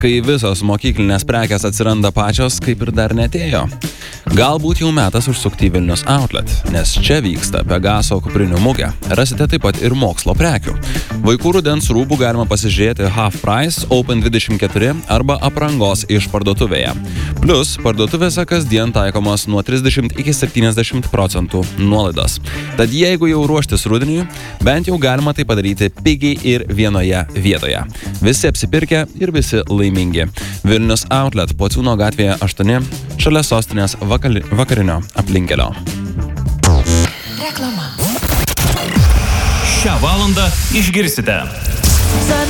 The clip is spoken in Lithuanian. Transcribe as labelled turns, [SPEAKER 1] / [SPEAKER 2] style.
[SPEAKER 1] kai visos mokyklinės prekės atsiranda pačios, kaip ir dar netėjo. Galbūt jau metas užsukti į Vilnius Outlet, nes čia vyksta Pegaso kuprinių mugė. Rasite taip pat ir mokslo prekių. Vaikų rudens rūbų galima pasižiūrėti Half Price, Open 24 arba aprangos iš parduotuvėje. Plus, parduotuvėse kasdien taikomos nuo 30 iki 70% nuolaidos. Tad jeigu jau ruoštis rudeniui, bent jau galima tai padaryti pigiai ir vienoje vietoje. Visi apsipirkę ir visi laimingi. Vilnius Outlet, Pociūno gatvėje 8, šalia sostinės vakarinio aplinkelio.
[SPEAKER 2] Reklama. Šią valandą išgirsite.